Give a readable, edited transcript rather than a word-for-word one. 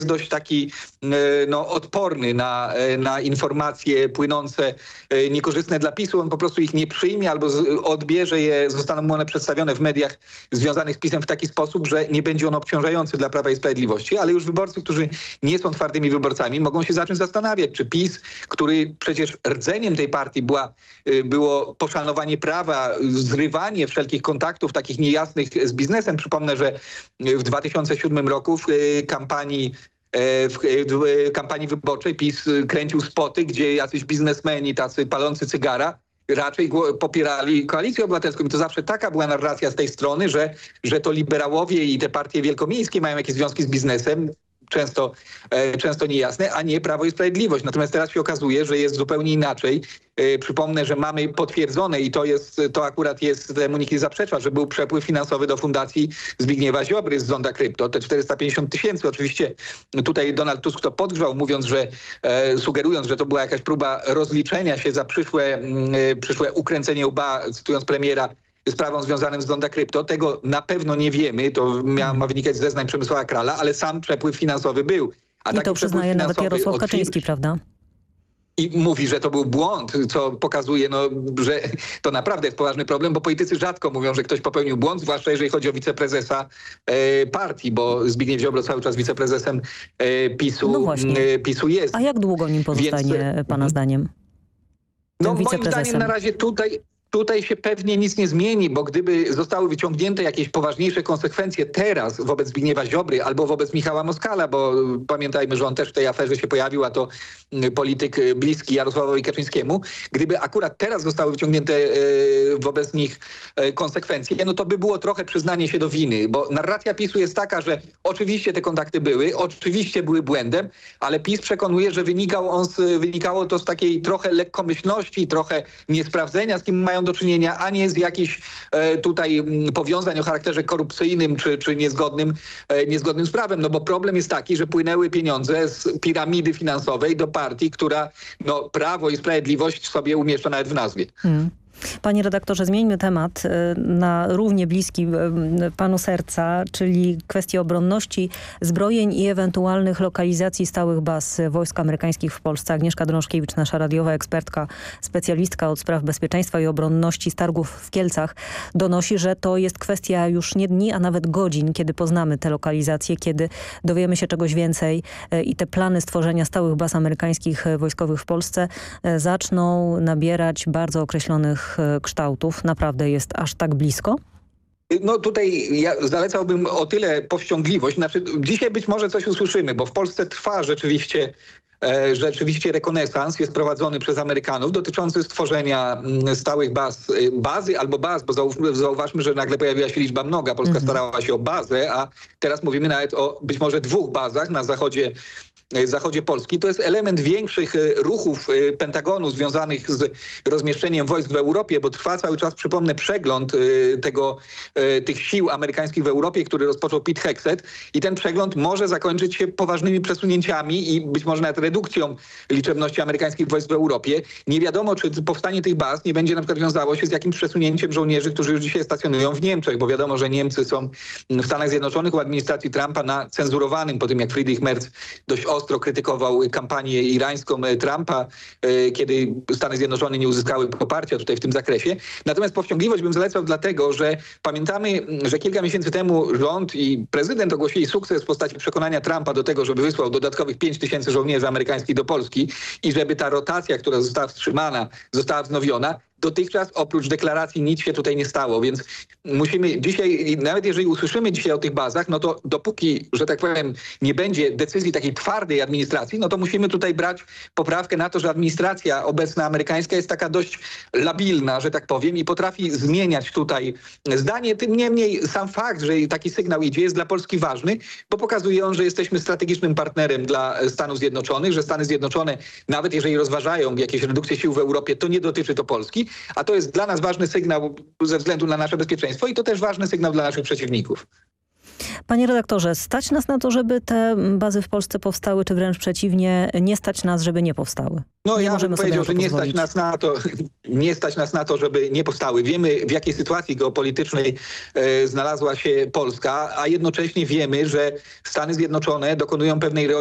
dość taki odporny na informacje płynące niekorzystne dla PiS-u. On po prostu ich nie przyjmie albo odbierze je, zostaną mu one przedstawione w mediach związanych z PiS-em w taki sposób, że nie będzie on obciążający dla Prawa i Sprawiedliwości. Ale już wyborcy, którzy nie są twardymi wyborcami, mogą się zacząć zastanawiać, czy PiS, który przecież rdzeniem tej partii było poszanowanie prawa, zrywanie wszelkich kontaktów takich niejasnych z biznesem. Przypomnę, że w 2007 roku w kampanii wyborczej PiS kręcił spoty, gdzie jacyś biznesmeni, tacy palący cygara, raczej popierali Koalicję Obywatelską. I to zawsze taka była narracja z tej strony, że to liberałowie i te partie wielkomiejskie mają jakieś związki z biznesem, często niejasne, a nie Prawo i Sprawiedliwość. Natomiast teraz się okazuje, że jest zupełnie inaczej. Przypomnę, że mamy potwierdzone i to akurat jest, temu nikt nie zaprzecza, że był przepływ finansowy do fundacji Zbigniewa Ziobry z Zonda Krypto. Te 450 000. Oczywiście tutaj Donald Tusk to podgrzał, mówiąc, sugerując, że to była jakaś próba rozliczenia się za przyszłe ukręcenie łba, cytując premiera, sprawą związaną z Zonda Krypto. Tego na pewno nie wiemy. To ma wynikać z zeznań Przemysława Krala, ale sam przepływ finansowy był. I to przyznaje nawet Jarosław Kaczyński, prawda? I mówi, że to był błąd, co pokazuje, że to naprawdę jest poważny problem, bo politycy rzadko mówią, że ktoś popełnił błąd, zwłaszcza jeżeli chodzi o wiceprezesa partii, bo Zbigniew Ziobro cały czas wiceprezesem PiS-u jest. A jak długo nim pozostanie pana zdaniem? Moim zdaniem na razie tutaj się pewnie nic nie zmieni, bo gdyby zostały wyciągnięte jakieś poważniejsze konsekwencje teraz wobec Zbigniewa Ziobry albo wobec Michała Moskala, bo pamiętajmy, że on też w tej aferze się pojawił, a to polityk bliski Jarosławowi Kaczyńskiemu. Gdyby akurat teraz zostały wyciągnięte wobec nich konsekwencje, to by było trochę przyznanie się do winy, bo narracja PiS-u jest taka, że oczywiście te kontakty były, oczywiście były błędem, ale PiS przekonuje, że wynikało to z takiej trochę lekkomyślności, trochę niesprawdzenia, z kim mają do czynienia, a nie z jakichś tutaj powiązań o charakterze korupcyjnym czy niezgodnym z prawem. Bo problem jest taki, że płynęły pieniądze z piramidy finansowej do partii, która Prawo i Sprawiedliwość sobie umieszcza nawet w nazwie. Panie redaktorze, zmieńmy temat na równie bliski panu serca, czyli kwestię obronności, zbrojeń i ewentualnych lokalizacji stałych baz wojsk amerykańskich w Polsce. Agnieszka Drążkiewicz, nasza radiowa ekspertka, specjalistka od spraw bezpieczeństwa i obronności z targów w Kielcach, donosi, że to jest kwestia już nie dni, a nawet godzin, kiedy poznamy te lokalizacje, kiedy dowiemy się czegoś więcej i te plany stworzenia stałych baz amerykańskich wojskowych w Polsce zaczną nabierać bardzo określonych kształtów. Naprawdę jest aż tak blisko? Tutaj ja zalecałbym o tyle powściągliwość. Dzisiaj być może coś usłyszymy, bo w Polsce trwa rzeczywiście rekonesans, jest prowadzony przez Amerykanów dotyczący stworzenia stałych bazy albo baz, bo zauważmy, że nagle pojawiła się liczba mnoga. Polska starała się o bazę, a teraz mówimy nawet o być może 2 bazach na zachodzie Polski. To jest element większych ruchów Pentagonu związanych z rozmieszczeniem wojsk w Europie, bo trwa cały czas, przypomnę, przegląd tych sił amerykańskich w Europie, który rozpoczął Pete Hegseth i ten przegląd może zakończyć się poważnymi przesunięciami i być może nawet redukcją liczebności amerykańskich wojsk w Europie. Nie wiadomo, czy powstanie tych baz nie będzie na przykład wiązało się z jakimś przesunięciem żołnierzy, którzy już dzisiaj stacjonują w Niemczech, bo wiadomo, że Niemcy są w Stanach Zjednoczonych u administracji Trumpa na cenzurowanym, po tym jak Friedrich Merz dość ostro krytykował kampanię irańską Trumpa, kiedy Stany Zjednoczone nie uzyskały poparcia tutaj w tym zakresie. Natomiast powściągliwość bym zalecał dlatego, że pamiętamy, że kilka miesięcy temu rząd i prezydent ogłosili sukces w postaci przekonania Trumpa do tego, żeby wysłał dodatkowych 5 000 żołnierzy amerykańskich do Polski i żeby ta rotacja, która została wstrzymana, została wznowiona. Dotychczas oprócz deklaracji nic się tutaj nie stało, więc musimy dzisiaj, nawet jeżeli usłyszymy dzisiaj o tych bazach, to dopóki, że tak powiem, nie będzie decyzji takiej twardej administracji, to musimy tutaj brać poprawkę na to, że administracja obecna amerykańska jest taka dość labilna, że tak powiem, i potrafi zmieniać tutaj zdanie. Tym niemniej sam fakt, że taki sygnał idzie, jest dla Polski ważny, bo pokazuje on, że jesteśmy strategicznym partnerem dla Stanów Zjednoczonych, że Stany Zjednoczone, nawet jeżeli rozważają jakieś redukcje sił w Europie, to nie dotyczy to Polski. A to jest dla nas ważny sygnał ze względu na nasze bezpieczeństwo i to też ważny sygnał dla naszych przeciwników. Panie redaktorze, stać nas na to, żeby te bazy w Polsce powstały, czy wręcz przeciwnie, nie stać nas, żeby nie powstały? No Nie ja możemy bym sobie powiedział, na to że nie stać pozwolić. nas na to, nie stać nas na to, żeby nie powstały. Wiemy, w jakiej sytuacji geopolitycznej znalazła się Polska, a jednocześnie wiemy, że Stany Zjednoczone dokonują pewnej